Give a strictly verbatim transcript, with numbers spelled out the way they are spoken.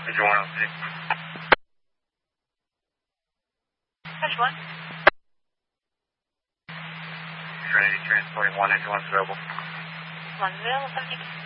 Engine one on city. Engine one. Trinity transporting one, engine one's available. One's available, seventeen.